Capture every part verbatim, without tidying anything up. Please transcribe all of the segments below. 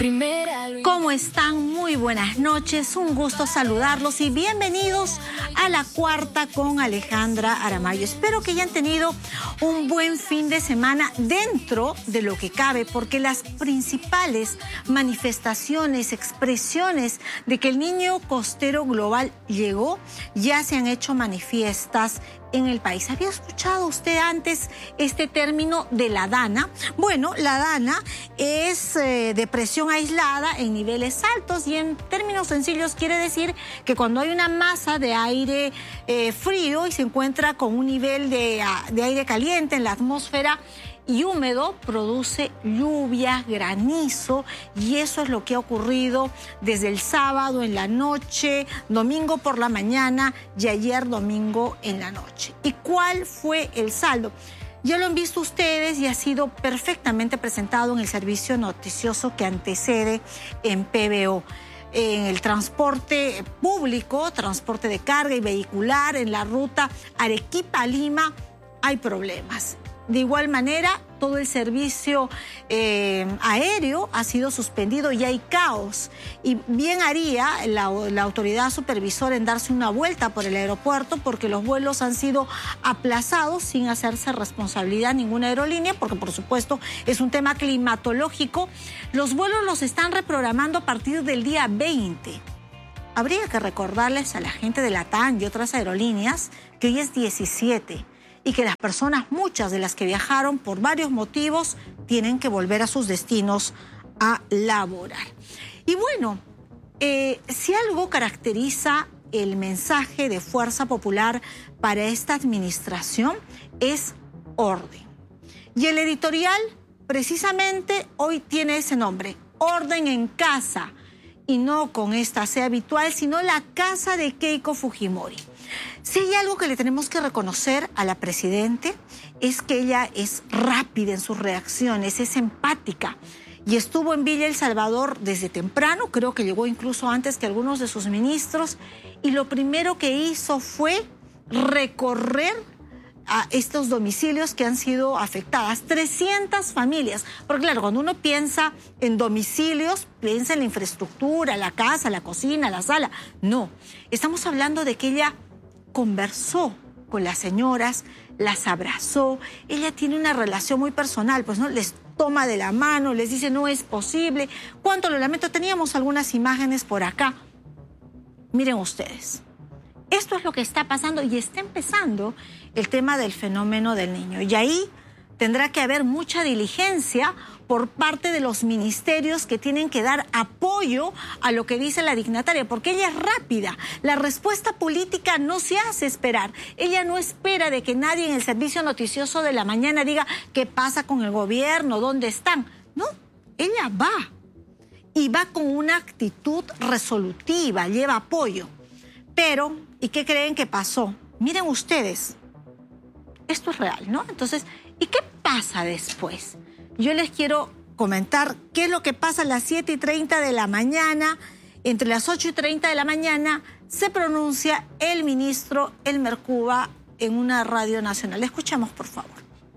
¿Cómo están? Muy buenas noches, un gusto saludarlos y bienvenidos a La Cuarta con Alejandra Aramayo. Espero que hayan tenido un buen fin de semana dentro de lo que cabe, porque las principales manifestaciones, expresiones de que el niño costero global llegó, ya se han hecho manifiestas en el país. ¿Había escuchado usted antes este término de la DANA? Bueno, la DANA es eh, depresión aislada en niveles altos y en términos sencillos quiere decir que cuando hay una masa de aire eh, frío y se encuentra con un nivel de, de aire caliente en la atmósfera y húmedo, produce lluvia, granizo, y eso es lo que ha ocurrido desde el sábado en la noche, domingo por la mañana y ayer domingo en la noche. ¿Y cuál fue el saldo? Ya lo han visto ustedes y ha sido perfectamente presentado en el servicio noticioso que antecede en P B O. En el transporte público, transporte de carga y vehicular, en la ruta Arequipa-Lima, hay problemas. De igual manera, todo el servicio eh, aéreo ha sido suspendido y hay caos. Y bien haría la, la autoridad supervisora en darse una vuelta por el aeropuerto, porque los vuelos han sido aplazados sin hacerse responsabilidad ninguna aerolínea, porque por supuesto es un tema climatológico. Los vuelos los están reprogramando a partir del día veinte. Habría que recordarles a la gente de LATAM y otras aerolíneas que hoy es diecisiete. Y que las personas, muchas de las que viajaron por varios motivos, tienen que volver a sus destinos a laborar. Y bueno, eh, si algo caracteriza el mensaje de Fuerza Popular para esta administración es orden. Y el editorial precisamente hoy tiene ese nombre, Orden en Casa, y no con esta sea habitual, sino la casa de Keiko Fujimori. Si hay algo que le tenemos que reconocer a la presidente es que ella es rápida en sus reacciones, es empática y estuvo en Villa El Salvador desde temprano, creo que llegó incluso antes que algunos de sus ministros, y lo primero que hizo fue recorrer a estos domicilios que han sido afectadas, trescientas familias, porque claro, cuando uno piensa en domicilios, piensa en la infraestructura, la casa, la cocina, la sala. No, estamos hablando de que ella conversó con las señoras, las abrazó, ella tiene una relación muy personal, pues no les toma de la mano, les dice no es posible, cuánto lo lamento. Teníamos algunas imágenes por acá. Miren ustedes, esto es lo que está pasando y está empezando el tema del fenómeno del niño. Y ahí tendrá que haber mucha diligencia por parte de los ministerios que tienen que dar apoyo a lo que dice la dignataria, porque ella es rápida. La respuesta política no se hace esperar. Ella no espera de que nadie en el servicio noticioso de la mañana diga qué pasa con el gobierno, dónde están. No, ella va. Y va con una actitud resolutiva, lleva apoyo. Pero, ¿y qué creen que pasó? Miren ustedes, esto es real, ¿no? Entonces, ¿y qué pasa después? Yo les quiero comentar qué es lo que pasa a las siete y treinta de la mañana. Entre las ocho y treinta de la mañana se pronuncia el ministro Elmer Cuba en una radio nacional. Escuchamos, por favor.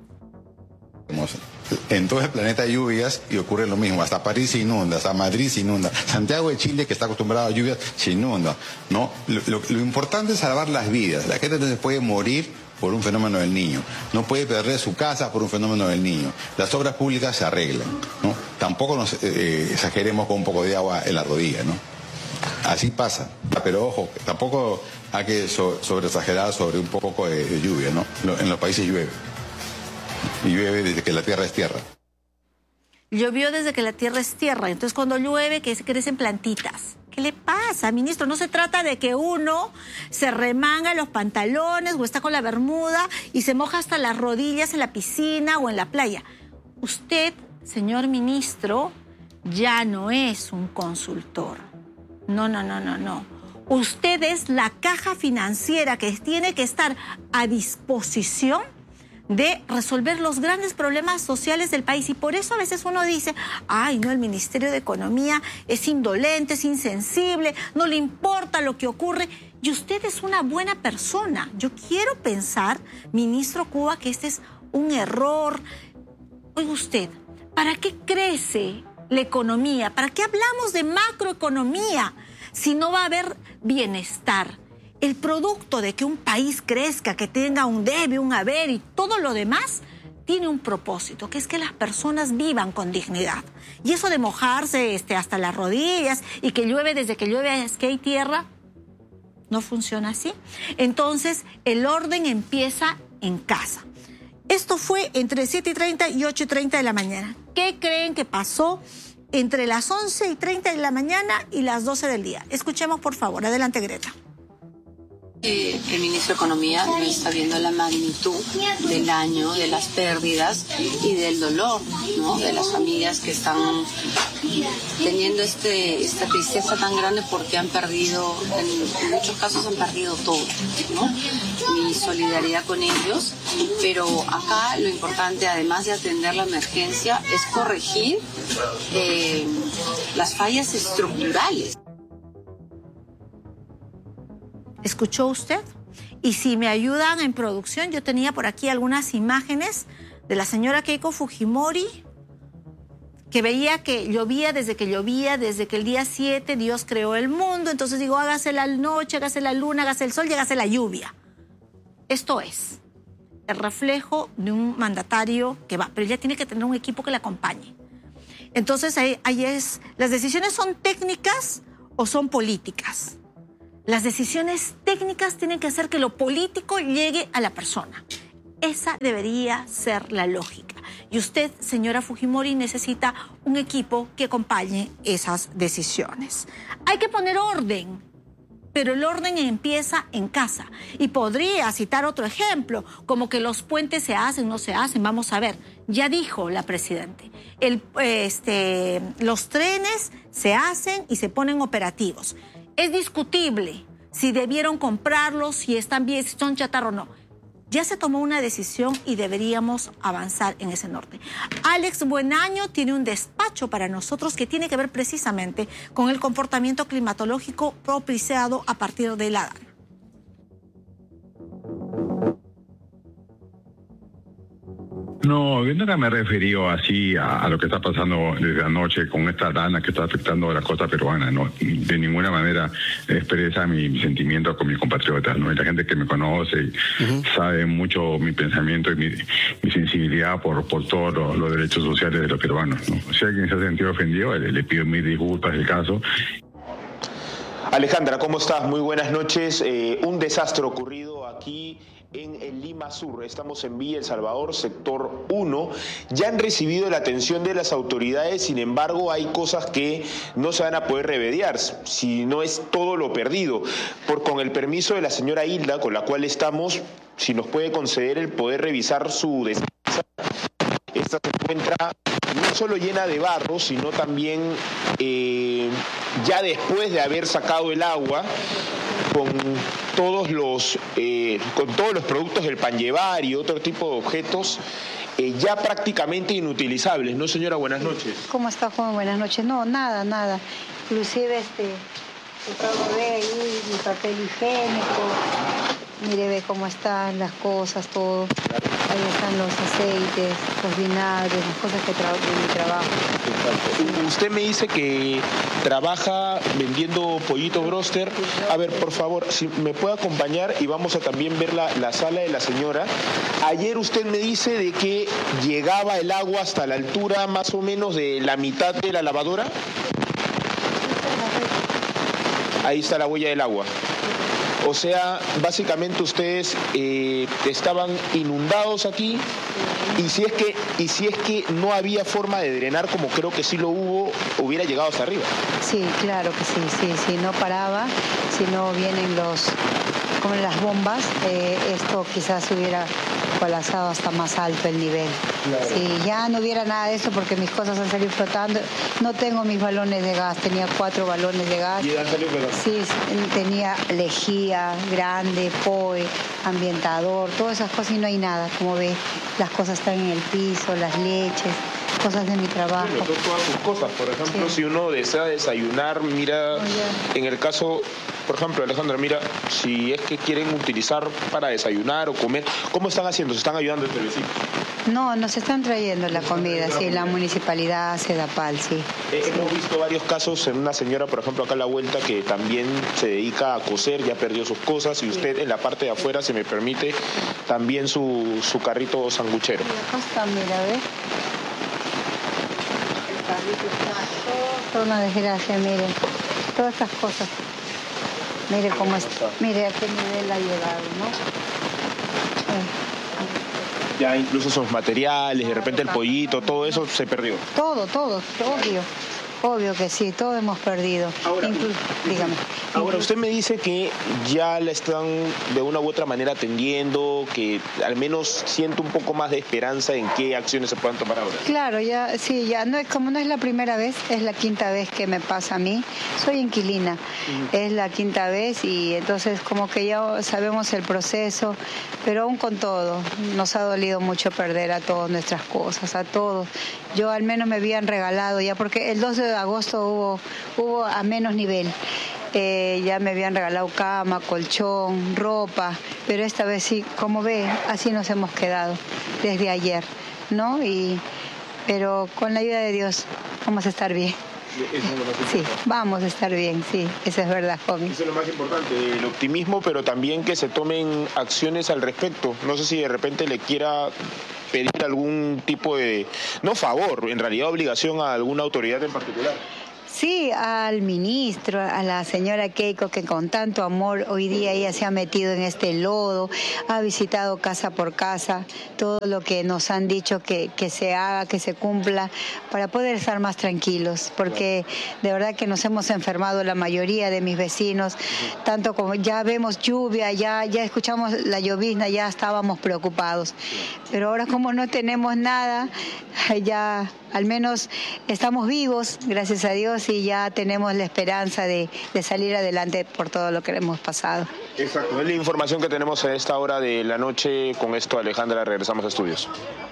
En todo el planeta hay lluvias y ocurre lo mismo. Hasta París se inunda, hasta Madrid se inunda. Santiago de Chile, que está acostumbrado a lluvias, se inunda, ¿no? Lo, lo, lo importante es salvar las vidas. La gente no se puede morir por un fenómeno del niño. No puede perder su casa por un fenómeno del niño. Las obras públicas se arreglan, ¿no? Tampoco nos eh, exageremos con un poco de agua en la rodilla, ¿no? Así pasa. Pero ojo, tampoco hay que so, sobreexagerar sobre un poco de, de lluvia, ¿no? En los países llueve. Y llueve desde que la tierra es tierra. Llovió desde que la tierra es tierra. Entonces cuando llueve, que se crecen plantitas. ¿Qué le pasa, ministro? No se trata de que uno se remanga los pantalones o está con la bermuda y se moja hasta las rodillas en la piscina o en la playa. Usted, señor ministro, ya no es un consultor. No, no, no, no, no. Usted es la caja financiera que tiene que estar a disposición de resolver los grandes problemas sociales del país. Y por eso a veces uno dice, ay, no, el Ministerio de Economía es indolente, es insensible, no le importa lo que ocurre. Y usted es una buena persona. Yo quiero pensar, ministro Cuba, que este es un error. Oiga usted, ¿para qué crece la economía. ¿Para qué hablamos de macroeconomía si no va a haber bienestar? El producto de que un país crezca, que tenga un debe, un haber y todo lo demás, tiene un propósito, que es que las personas vivan con dignidad. Y eso de mojarse este, hasta las rodillas y que llueve desde que llueve es que hay tierra, no funciona así. Entonces, el orden empieza en casa. Esto fue entre siete y treinta y ocho y treinta de la mañana. ¿Qué creen que pasó entre las once y treinta de la mañana y las doce del día? Escuchemos, por favor. Adelante, Greta. Eh, el ministro de Economía no está viendo la magnitud del daño, de las pérdidas y del dolor, ¿no? De las familias que están teniendo este, esta tristeza tan grande porque han perdido, en, en muchos casos han perdido todo, ¿no? Mi solidaridad con ellos, pero acá lo importante, además de atender la emergencia, es corregir eh, las fallas estructurales. ¿Escuchó usted? Y si me ayudan en producción, yo tenía por aquí algunas imágenes de la señora Keiko Fujimori, que veía que llovía desde que llovía, desde que el día siete Dios creó el mundo. Entonces digo, hágase la noche, hágase la luna, hágase el sol y hágase la lluvia. Esto es el reflejo de un mandatario que va, pero ella tiene que tener un equipo que la acompañe. Entonces ahí, ahí es, las decisiones son técnicas o son políticas. Las decisiones técnicas tienen que hacer que lo político llegue a la persona. Esa debería ser la lógica. Y usted, señora Fujimori, necesita un equipo que acompañe esas decisiones. Hay que poner orden, pero el orden empieza en casa. Y podría citar otro ejemplo, como que los puentes se hacen, no se hacen. Vamos a ver, ya dijo la presidenta, el, este, los trenes se hacen y se ponen operativos. Es discutible si debieron comprarlos, si están bien, si son chatarra o no. Ya se tomó una decisión y deberíamos avanzar en ese norte. Alex Buenaño tiene un despacho para nosotros que tiene que ver precisamente con el comportamiento climatológico propiciado a partir de la Dana. No, yo nunca me he referido así a, a lo que está pasando desde anoche con esta dana que está afectando a la costa peruana, ¿no? De ninguna manera expresa mi, mi sentimiento con mis compatriotas, ¿no? Y la gente que me conoce uh-huh. sabe mucho mi pensamiento y mi, mi sensibilidad por, por todos los, los derechos sociales de los peruanos, ¿no? Si alguien se ha sentido ofendido, le, le pido mis disculpas del caso. Alejandra, ¿cómo estás? Muy buenas noches. Eh, un desastre ocurrido aquí en el Lima Sur. Estamos en Villa El Salvador, sector uno. Ya han recibido la atención de las autoridades, sin embargo, hay cosas que no se van a poder remediar, si no es todo lo perdido. Por, con el permiso de la señora Hilda, con la cual estamos, si nos puede conceder el poder revisar su despensa. Esta se encuentra no solo llena de barro, sino también eh, ya después de haber sacado el agua, con todos los eh, con todos los productos del pan llevar y otro tipo de objetos eh, ya prácticamente inutilizables, ¿no, señora? Buenas noches. ¿Cómo está, joven? Buenas noches. No, nada, nada. Inclusive este, acabo de ver ahí mi papel higiénico. Mire, ve cómo están las cosas, todo. Ahí están los aceites, los vinagres, las cosas que tra de mi trabajo. Exacto. Usted me dice que trabaja vendiendo pollito broster. A ver, por favor, si me puede acompañar y vamos a también ver la, la sala de la señora. Ayer usted me dice de que llegaba el agua hasta la altura más o menos de la mitad de la lavadora. Ahí está la huella del agua. O sea, básicamente ustedes eh, estaban inundados aquí y si es que y si es que no había forma de drenar, como creo que sí lo hubo, hubiera llegado hasta arriba. Sí, claro que sí, sí, sí, no paraba, si no vienen los, como las bombas, eh, esto quizás hubiera colapsado hasta más alto el nivel. Claro. Si ya no hubiera nada de eso porque mis cosas han salido flotando, no tengo mis balones de gas, tenía cuatro balones de gas. ¿Y han salido flotando? Sí, tenía lejía, grande, P O E, ambientador, todas esas cosas y no hay nada. Como ve, las cosas están en el piso, las leches, cosas de mi trabajo. Bueno, todas sus cosas. Por ejemplo, sí. Si uno desea desayunar, mira, oh, yeah. En el caso, por ejemplo, Alejandra, mira, si es que quieren utilizar para desayunar o comer, ¿cómo están haciendo? ¿Se están ayudando entre vecinos? No, nos están trayendo la comida, sí, la municipalidad, Sedapal, sí. Eh, sí. Hemos visto varios casos en una señora, por ejemplo, acá a la vuelta, que también se dedica a coser, ya perdió sus cosas, y usted en la parte de afuera, si me permite, también su, su carrito sanguchero. Y acá está, mira, ¿ves? El carrito está todo, una desgracia, miren, todas estas cosas. Mire cómo está, mire a qué nivel ha llegado, ¿no? Eh. Ya incluso esos materiales, de repente el pollito, todo eso se perdió. Todo, todo, obvio. Obvio que sí, todo hemos perdido. Ahora, Inclu dígame. Ahora, usted me dice que ya la están de una u otra manera atendiendo, que al menos siento un poco más de esperanza en qué acciones se puedan tomar ahora. Claro, ya, sí, ya no es como no es la primera vez, es la quinta vez que me pasa a mí. Soy inquilina, uh-huh. Es la quinta vez y entonces como que ya sabemos el proceso, pero aún con todo, nos ha dolido mucho perder a todas nuestras cosas, a todos. Yo al menos me habían regalado ya, porque el dos de agosto hubo, hubo a menos nivel. Eh, ya me habían regalado cama, colchón, ropa, pero esta vez sí, como ve, así nos hemos quedado desde ayer, ¿no? Y, pero con la ayuda de Dios vamos a estar bien. Sí, vamos a estar bien, sí, eso es verdad, joven. Eso es lo más importante, el optimismo, pero también que se tomen acciones al respecto. No sé si de repente le quiera pedir algún tipo de, no favor, en realidad obligación a alguna autoridad en particular. Sí, al ministro, a la señora Keiko, que con tanto amor hoy día ella se ha metido en este lodo, ha visitado casa por casa, todo lo que nos han dicho que, que se haga, que se cumpla, para poder estar más tranquilos, porque de verdad que nos hemos enfermado la mayoría de mis vecinos, tanto como ya vemos lluvia, ya, ya escuchamos la llovizna, ya estábamos preocupados, pero ahora como no tenemos nada, ya al menos estamos vivos, gracias a Dios, y ya tenemos la esperanza de, de salir adelante por todo lo que hemos pasado. Exacto, es la información que tenemos a esta hora de la noche. Con esto, Alejandra, regresamos a estudios.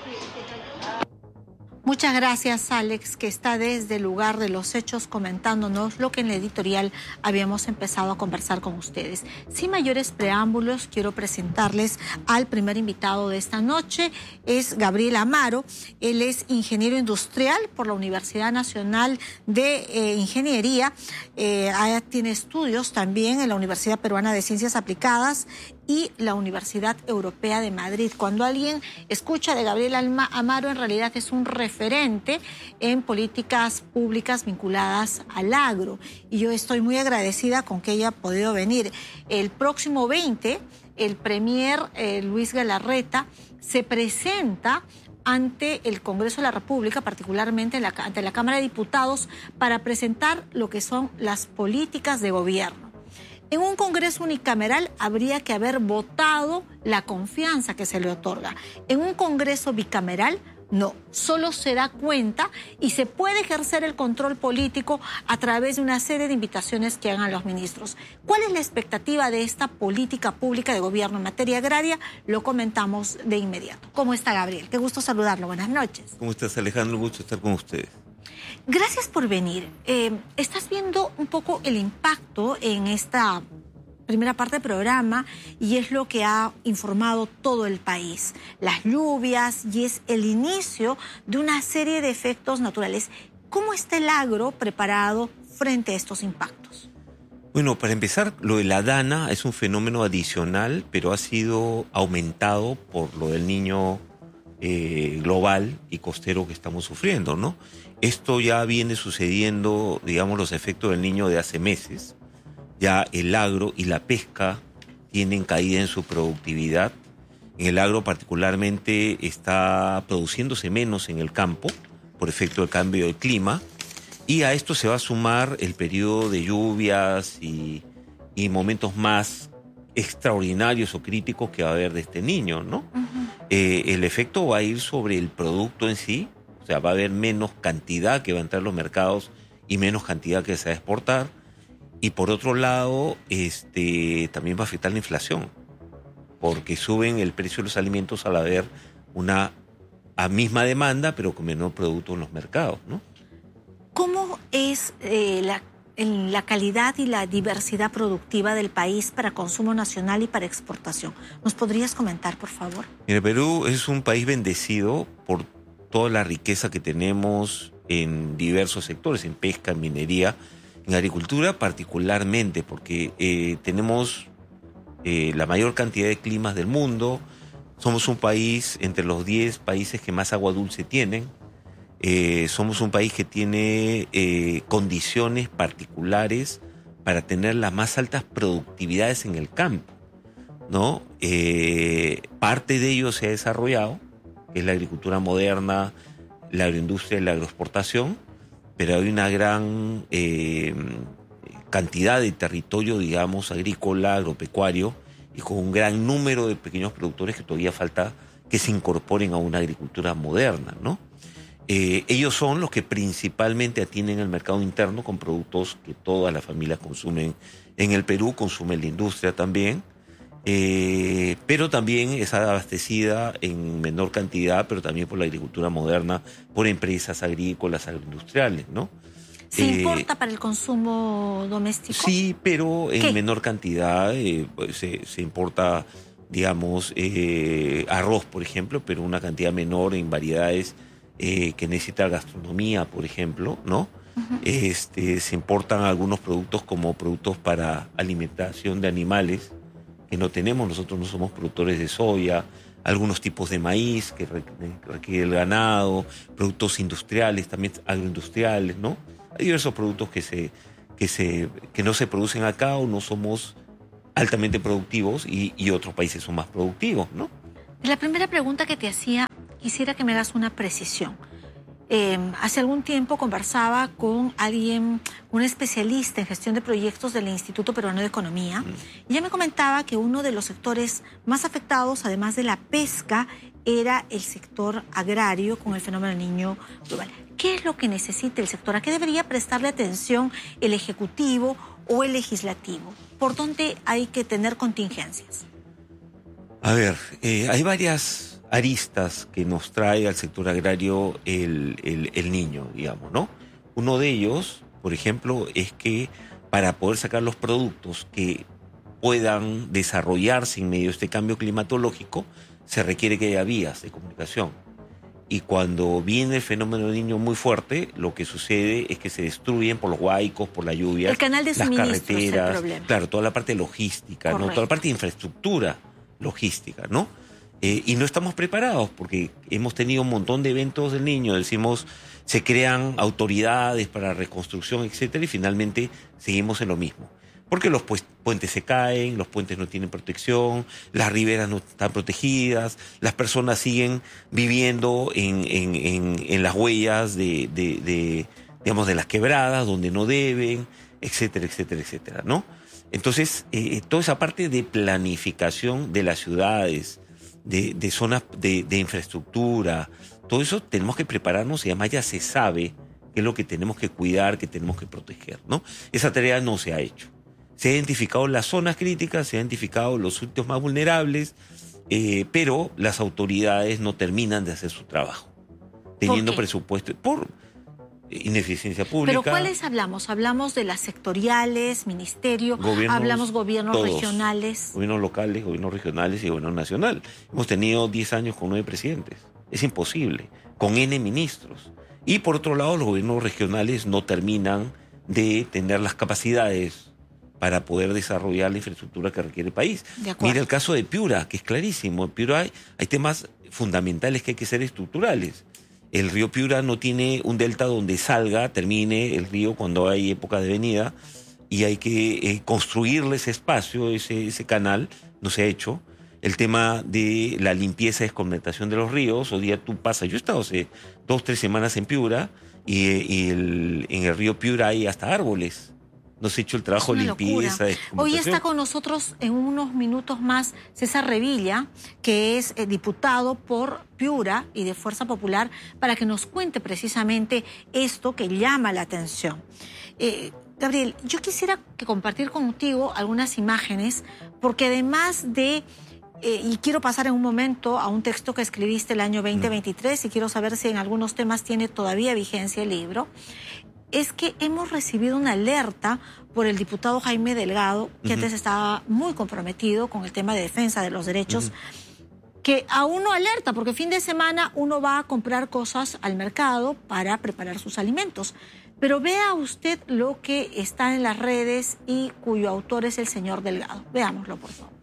Muchas gracias, Alex, que está desde el lugar de los hechos comentándonos lo que en la editorial habíamos empezado a conversar con ustedes. Sin mayores preámbulos, quiero presentarles al primer invitado de esta noche. Es Gabriel Amaro. Él es ingeniero industrial por la Universidad Nacional de eh, Ingeniería. Eh, tiene estudios también en la Universidad Peruana de Ciencias Aplicadas y la Universidad Europea de Madrid. Cuando alguien escucha de Gabriel Amaro, en realidad es un referente en políticas públicas vinculadas al agro. Y yo estoy muy agradecida con que haya podido venir. El próximo veinte, el premier eh, Luis Galarreta se presenta ante el Congreso de la República, particularmente en la, ante la Cámara de Diputados, para presentar lo que son las políticas de gobierno. En un Congreso unicameral habría que haber votado la confianza que se le otorga. En un Congreso bicameral, no. Solo se da cuenta y se puede ejercer el control político a través de una serie de invitaciones que hagan los ministros. ¿Cuál es la expectativa de esta política pública de gobierno en materia agraria? Lo comentamos de inmediato. ¿Cómo está, Gabriel? Qué gusto saludarlo. Buenas noches. ¿Cómo estás, Alejandro? Un gusto estar con ustedes. Gracias por venir. Eh, estás viendo un poco el impacto en esta primera parte del programa y es lo que ha informado todo el país. Las lluvias y es el inicio de una serie de efectos naturales. ¿Cómo está el agro preparado frente a estos impactos? Bueno, para empezar, lo de la dana es un fenómeno adicional, pero ha sido aumentado por lo del Niño eh, global y costero que estamos sufriendo, ¿no? Esto ya viene sucediendo, digamos, los efectos del Niño de hace meses. Ya el agro y la pesca tienen caída en su productividad. En el agro particularmente está produciéndose menos en el campo por efecto del cambio del clima. Y a esto se va a sumar el periodo de lluvias y, y momentos más extraordinarios o críticos que va a haber de este Niño, ¿no? Uh-huh. Eh, el efecto va a ir sobre el producto en sí. O sea, va a haber menos cantidad que va a entrar a los mercados y menos cantidad que se va a exportar. Y por otro lado, este, también va a afectar la inflación, porque suben el precio de los alimentos al haber una a misma demanda, pero con menor producto en los mercados, ¿no? ¿Cómo es eh, la, en la calidad y la diversidad productiva del país para consumo nacional y para exportación? ¿Nos podrías comentar, por favor? Mira, Perú es un país bendecido por toda la riqueza que tenemos en diversos sectores, en pesca, en minería, en agricultura particularmente, porque eh, tenemos eh, la mayor cantidad de climas del mundo. Somos un país entre los diez países que más agua dulce tienen. Eh, somos un país que tiene eh, condiciones particulares para tener las más altas productividades en el campo, ¿no? Eh, parte de ello se ha desarrollado, que es la agricultura moderna, la agroindustria y la agroexportación, pero hay una gran eh, cantidad de territorio, digamos, agrícola, agropecuario, y con un gran número de pequeños productores que todavía falta que se incorporen a una agricultura moderna, ¿no? Eh, ellos son los que principalmente atienden el mercado interno con productos que todas las familias consumen en el Perú, consume la industria también, eh, pero también es abastecida en menor cantidad, pero también por la agricultura moderna, por empresas agrícolas, agroindustriales, ¿no? ¿Se Eh, importa para el consumo doméstico? Sí, pero en ¿Qué? menor cantidad. Eh, se, se importa, digamos, eh, arroz, por ejemplo, pero una cantidad menor en variedades eh, que necesita gastronomía, por ejemplo, ¿no? Uh-huh. Este, se importan algunos productos como productos para alimentación de animales que no tenemos. Nosotros no somos productores de soya, algunos tipos de maíz que requiere el ganado, productos industriales, también agroindustriales, ¿no? Hay diversos productos que, se, que, se, que no se producen acá o no somos altamente productivos y, y otros países son más productivos, ¿no? La primera pregunta que te hacía, quisiera que me hagas una precisión. Eh, hace algún tiempo conversaba con alguien, un especialista en gestión de proyectos del Instituto Peruano de Economía, mm. y ella me comentaba que uno de los sectores más afectados, además de la pesca, era el sector agrario con el fenómeno del Niño global. ¿Qué es lo que necesita el sector? ¿A qué debería prestarle atención el Ejecutivo o el Legislativo? ¿Por dónde hay que tener contingencias? A ver, eh, hay varias aristas que nos trae al sector agrario el, el, el niño, digamos, ¿no? Uno de ellos, por ejemplo, es que para poder sacar los productos que puedan desarrollarse en medio de este cambio climatológico, se requiere que haya vías de comunicación. Y cuando viene el fenómeno del Niño muy fuerte, lo que sucede es que se destruyen por los huaicos, por la lluvia, el canal de las carreteras, el problema. Claro, toda la parte logística, ¿no? Toda la parte de infraestructura logística, ¿no? Eh, y no estamos preparados porque hemos tenido un montón de eventos del Niño, decimos, se crean autoridades para reconstrucción, etcétera, y finalmente seguimos en lo mismo. Porque los puentes se caen, los puentes no tienen protección, las riberas no están protegidas, las personas siguen viviendo en, en, en, en las huellas de, de, de, digamos, de las quebradas, donde no deben, etcétera, etcétera, etcétera, ¿no? Entonces, eh, toda esa parte de planificación de las ciudades, de, de zonas de, de infraestructura, todo eso tenemos que prepararnos y además ya se sabe qué es lo que tenemos que cuidar, que tenemos que proteger, ¿no? Esa tarea no se ha hecho. Se han identificado las zonas críticas, se han identificado los sitios más vulnerables, eh, pero las autoridades no terminan de hacer su trabajo, teniendo presupuesto por ineficiencia pública. ¿Pero cuáles hablamos? ¿Hablamos de las sectoriales, ministerio? Gobiernos, ¿Hablamos gobiernos todos, regionales? Gobiernos locales, gobiernos regionales y gobierno nacional. Hemos tenido diez años con nueve presidentes. Es imposible, con N ministros. Y por otro lado, los gobiernos regionales no terminan de tener las capacidades para poder desarrollar la infraestructura que requiere el país. Mira el caso de Piura, que es clarísimo. En Piura hay, hay temas fundamentales que hay que ser estructurales. El río Piura no tiene un delta donde salga, termine el río cuando hay época de venida, y hay que eh, construirle ese espacio, ese, ese canal, no se ha hecho. El tema de la limpieza y desconectación de los ríos, hoy día tú pasas, yo he estado hace dos, tres semanas en Piura, y, y el, en el río Piura hay hasta árboles. No se ha hecho el trabajo de limpieza. De Hoy está con nosotros en unos minutos más César Revilla, que es eh, diputado por Piura y de Fuerza Popular, para que nos cuente precisamente esto que llama la atención. Eh, Gabriel, yo quisiera que compartir contigo algunas imágenes, porque además de eh, y quiero pasar en un momento a un texto que escribiste el año veinte veintitrés, y quiero saber si en algunos temas tiene todavía vigencia el libro, es que hemos recibido una alerta por el diputado Jaime Delgado, que uh-huh. antes estaba muy comprometido con el tema de defensa de los derechos, uh-huh. que a uno alerta, porque fin de semana uno va a comprar cosas al mercado para preparar sus alimentos. Pero vea usted lo que está en las redes y cuyo autor es el señor Delgado. Veámoslo, por favor.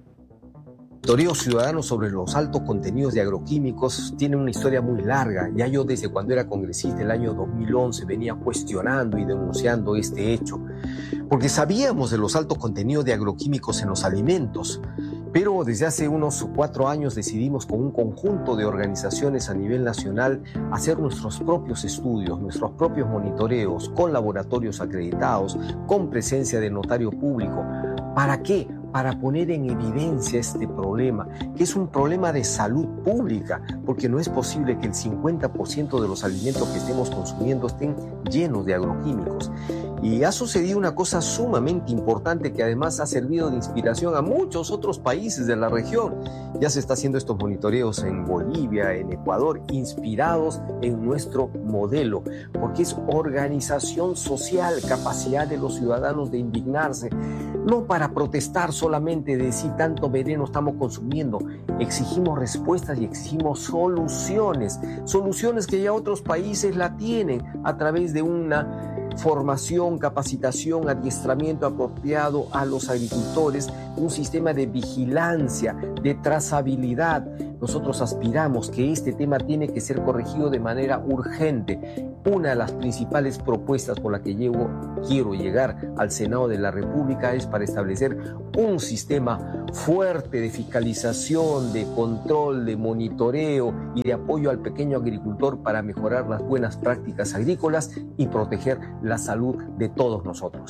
El monitoreo ciudadano sobre los altos contenidos de agroquímicos tiene una historia muy larga. Ya yo desde cuando era congresista el año dos mil once venía cuestionando y denunciando este hecho, porque sabíamos de los altos contenidos de agroquímicos en los alimentos, pero desde hace unos cuatro años decidimos con un conjunto de organizaciones a nivel nacional hacer nuestros propios estudios, nuestros propios monitoreos con laboratorios acreditados, con presencia de notario público. ¿Para qué? Para poner en evidencia este problema, que es un problema de salud pública, porque no es posible que el cincuenta por ciento de los alimentos que estemos consumiendo estén llenos de agroquímicos. Y ha sucedido una cosa sumamente importante que además ha servido de inspiración a muchos otros países de la región. Ya se está haciendo estos monitoreos en Bolivia, en Ecuador, inspirados en nuestro modelo, porque es organización social, capacidad de los ciudadanos de indignarse, no para protestar solamente de si tanto veneno estamos consumiendo. Exigimos respuestas y exigimos soluciones, soluciones que ya otros países la tienen a través de una formación, capacitación, adiestramiento apropiado a los agricultores, un sistema de vigilancia, de trazabilidad. Nosotros aspiramos que este tema tiene que ser corregido de manera urgente. Una de las principales propuestas por la que llego, quiero llegar al Senado de la República es para establecer un sistema fuerte de fiscalización, de control, de monitoreo y de apoyo al pequeño agricultor para mejorar las buenas prácticas agrícolas y proteger la salud de todos nosotros.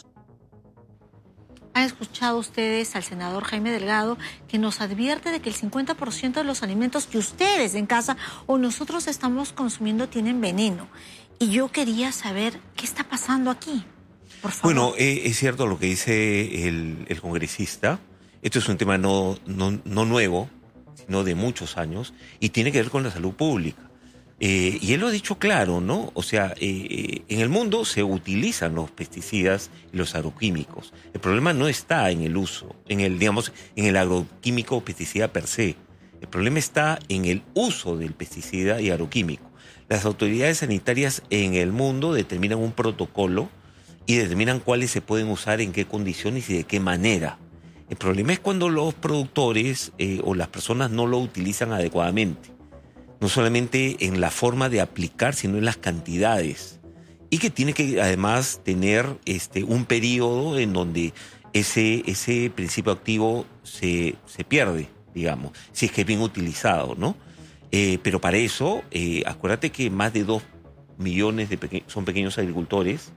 ¿Han escuchado ustedes al senador Jaime Delgado, que nos advierte de que el cincuenta por ciento de los alimentos que ustedes en casa o nosotros estamos consumiendo tienen veneno? Y yo quería saber qué está pasando aquí, por favor. Bueno, eh, es cierto lo que dice el, el congresista. Esto es un tema no, no, no nuevo, sino de muchos años, y tiene que ver con la salud pública. Eh, y él lo ha dicho claro, ¿no? O sea, eh, en el mundo se utilizan los pesticidas y los agroquímicos. El problema no está en el uso, en el, digamos, en el agroquímico o pesticida per se. El problema está en el uso del pesticida y agroquímico. Las autoridades sanitarias en el mundo determinan un protocolo y determinan cuáles se pueden usar, en qué condiciones y de qué manera. El problema es cuando los productores eh, o las personas no lo utilizan adecuadamente. No solamente en la forma de aplicar, sino en las cantidades. Y que tiene que además tener este, un periodo en donde ese, ese principio activo se, se pierde, digamos, si es que es bien utilizado, ¿no? Eh, pero para eso, eh, acuérdate que más de dos millones de peque- son pequeños agricultores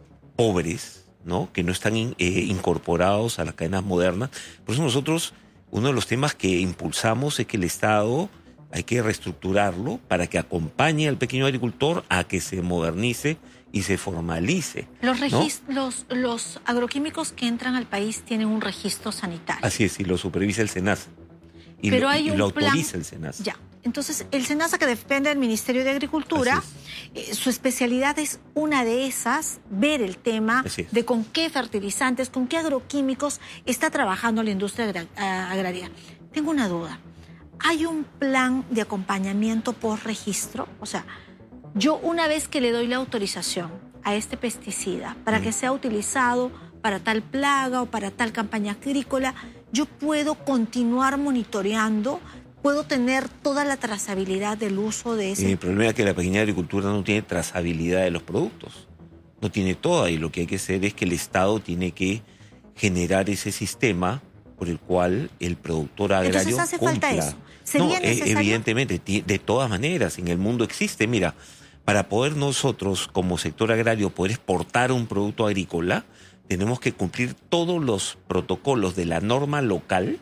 pobres, ¿no? Que no están in, eh, incorporados a las cadenas modernas. Por eso nosotros, uno de los temas que impulsamos es que el Estado hay que reestructurarlo para que acompañe al pequeño agricultor a que se modernice y se formalice. Los, regist- ¿no? los, los agroquímicos que entran al país tienen un registro sanitario. Así es, y lo supervisa el SENASA. Y Pero lo, hay y un lo plan, autoriza el SENASA. Ya. Entonces, el SENASA, que depende del Ministerio de Agricultura, eh, su especialidad es una de esas, ver el tema de con qué fertilizantes, con qué agroquímicos está trabajando la industria agra- agraria. Tengo una duda. ¿Hay un plan de acompañamiento por registro? O sea, yo una vez que le doy la autorización a este pesticida para mm. que sea utilizado para tal plaga o para tal campaña agrícola, yo puedo continuar monitoreando, puedo tener toda la trazabilidad del uso de ese... El problema es que la pequeña agricultura no tiene trazabilidad de los productos. No tiene toda, y lo que hay que hacer es que el Estado tiene que generar ese sistema por el cual el productor agrario Entonces hace cumpla. falta eso. ¿Sería no, necesario? Evidentemente, de todas maneras, en el mundo existe. Mira, para poder nosotros como sector agrario poder exportar un producto agrícola, tenemos que cumplir todos los protocolos de la norma local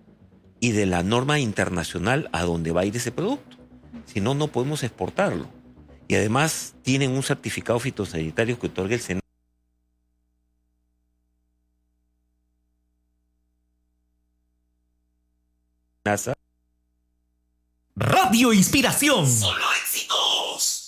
y de la norma internacional a donde va a ir ese producto. Si no, no podemos exportarlo. Y además tienen un certificado fitosanitario que otorga el SENASA. Radio Inspiración. Solo éxitos.